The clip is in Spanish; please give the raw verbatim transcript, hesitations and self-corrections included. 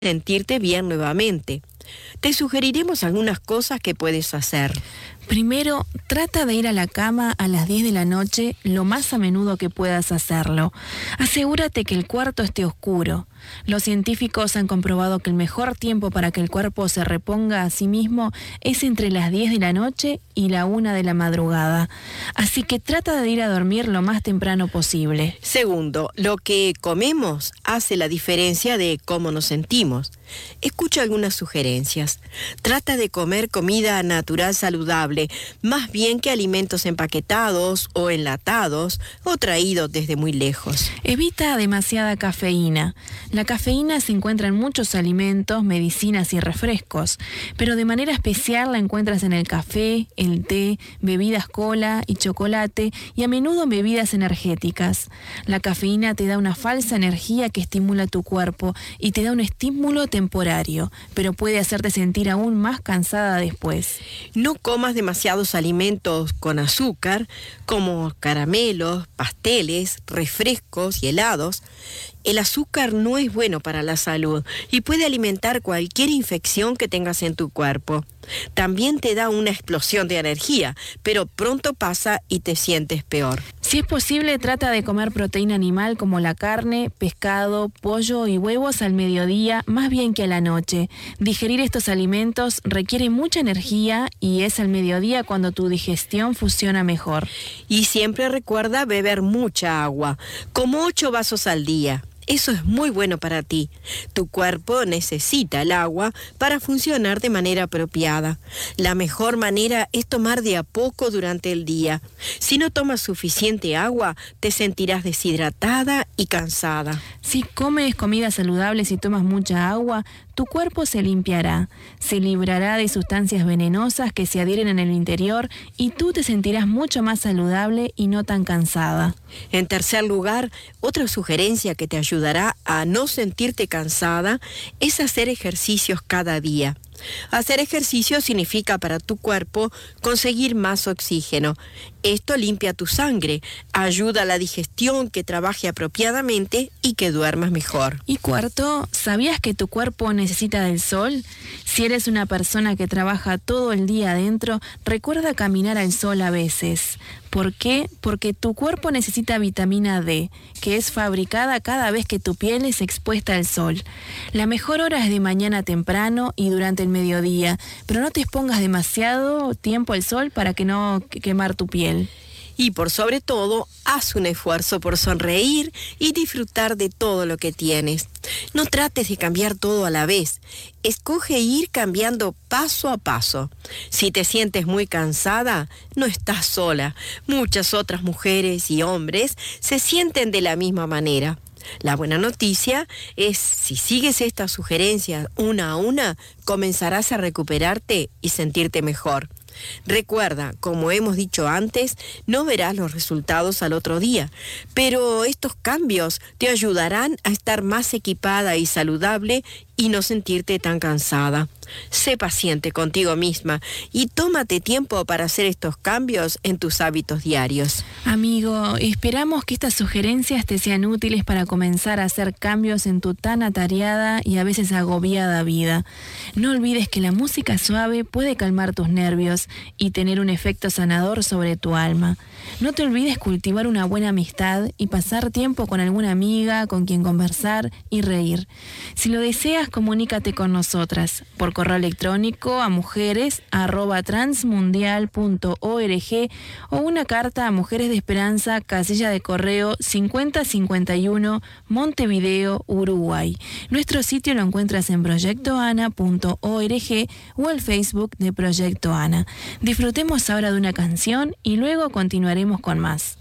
sentirte bien nuevamente. Te sugeriremos algunas cosas que puedes hacer. Primero, trata de ir a la cama a las diez de la noche lo más a menudo que puedas hacerlo. Asegúrate que el cuarto esté oscuro. Los científicos han comprobado que el mejor tiempo para que el cuerpo se reponga a sí mismo es entre las diez de la noche y la una de la madrugada. Así que trata de ir a dormir lo más temprano posible. Segundo, lo que comemos hace la diferencia de cómo nos sentimos. Escucha algunas sugerencias. Trata de comer comida natural saludable, más bien que alimentos empaquetados o enlatados o traídos desde muy lejos. Evita demasiada cafeína. La cafeína se encuentra en muchos alimentos, medicinas y refrescos, pero de manera especial la encuentras en el café, el té, bebidas cola y chocolate y a menudo en bebidas energéticas. La cafeína te da una falsa energía que estimula tu cuerpo y te da un estímulo temporario, pero puede hacerte sentir aún más cansada después. No comas demasiados alimentos con azúcar, como caramelos, pasteles, refrescos y helados. El azúcar no es bueno para la salud y puede alimentar cualquier infección que tengas en tu cuerpo. También te da una explosión de energía, pero pronto pasa y te sientes peor. Si es posible, trata de comer proteína animal como la carne, pescado, pollo y huevos al mediodía, más bien que a la noche. Digerir estos alimentos requiere mucha energía y es al mediodía cuando tu digestión funciona mejor. Y siempre recuerda beber mucha agua, como ocho vasos al día. Eso es muy bueno para ti. Tu cuerpo necesita el agua para funcionar de manera apropiada. La mejor manera es tomar de a poco durante el día. Si no tomas suficiente agua, te sentirás deshidratada y cansada. Si comes comidas saludables y tomas mucha agua, tu cuerpo se limpiará, se librará de sustancias venenosas que se adhieren en el interior y tú te sentirás mucho más saludable y no tan cansada. En tercer lugar, otra sugerencia que te ayudará a no sentirte cansada es hacer ejercicios cada día. Hacer ejercicio significa para tu cuerpo conseguir más oxígeno. Esto limpia tu sangre, ayuda a la digestión que trabaje apropiadamente y que duermas mejor. Y cuarto, ¿sabías que tu cuerpo necesita del sol? Si eres una persona que trabaja todo el día adentro, recuerda caminar al sol a veces. ¿Por qué? Porque tu cuerpo necesita vitamina D, que es fabricada cada vez que tu piel es expuesta al sol. La mejor hora es de mañana temprano y durante el mediodía, pero no te expongas demasiado tiempo al sol para que no quemar tu piel. Y por sobre todo, haz un esfuerzo por sonreír y disfrutar de todo lo que tienes. No trates de cambiar todo a la vez. Escoge ir cambiando paso a paso. Si te sientes muy cansada, no estás sola. Muchas otras mujeres y hombres se sienten de la misma manera. La buena noticia es, si sigues estas sugerencias una a una, comenzarás a recuperarte y sentirte mejor. Recuerda, como hemos dicho antes, no verás los resultados al otro día, pero estos cambios te ayudarán a estar más equipada y saludable y no sentirte tan cansada. Sé paciente contigo misma y tómate tiempo para hacer estos cambios en tus hábitos diarios. Amigo, esperamos que estas sugerencias te sean útiles para comenzar a hacer cambios en tu tan atareada y a veces agobiada vida. No olvides que la música suave puede calmar tus nervios y tener un efecto sanador sobre tu alma. No te olvides cultivar una buena amistad y pasar tiempo con alguna amiga con quien conversar y reír. Si lo deseas, comunícate con nosotras por correo electrónico a mujeres arroba transmundial punto org o una carta a Mujeres de Esperanza, casilla de correo cincuenta cincuenta y uno, Montevideo, Uruguay. Nuestro sitio lo encuentras en proyecto ana punto org o el Facebook de Proyecto Ana. Disfrutemos ahora de una canción y luego continuaremos con más.